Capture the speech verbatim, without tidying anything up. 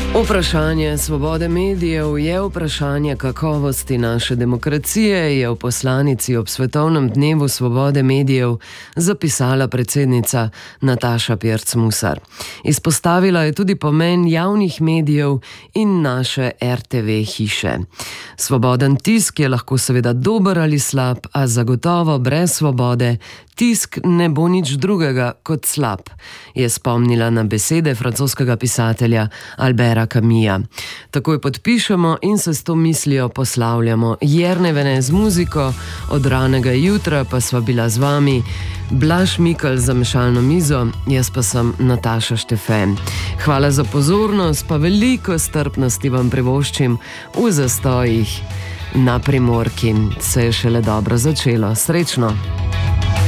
Vprašanje svobode medijev je vprašanje kakovosti naše demokracije, je v poslanici ob Svetovnem dnevu svobode medijev zapisala predsednica Nataša Pirc Musar. Izpostavila je tudi pomen javnih medijev in naše er te ve hiše. Svoboden tisk je lahko seveda dober ali slab, a zagotovo brez svobode tisk ne bo nič drugega kot slab, je spomnila na besede francoskega pisatelja Alberta Camusa. Takoj podpišemo in se s to mislijo poslavljamo. Jernevene z muziko, od ranega jutra pa sva bila z vami Blaž Mikl za mešalno mizo, jaz pa sem Nataša Štefe. Hvala za pozornost, pa veliko strpnosti vam privoščim v zastojih na Primorki. Se je šele dobro začelo. Srečno!